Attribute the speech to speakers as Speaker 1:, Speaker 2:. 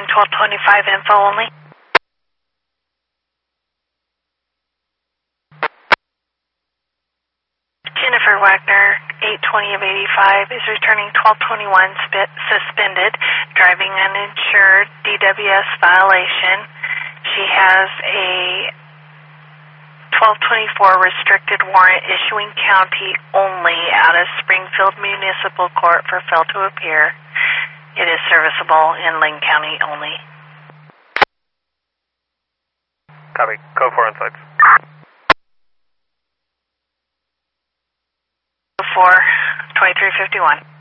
Speaker 1: 1225 info only. Jennifer Wagner, 820 of 85, is returning 1221 suspended, driving uninsured, DWS violation. She has a 1224 restricted warrant issuing county only out of Springfield Municipal Court for fail to appear. It is serviceable in Lane County only.
Speaker 2: Copy. Code 4 insights.
Speaker 1: 4 2351.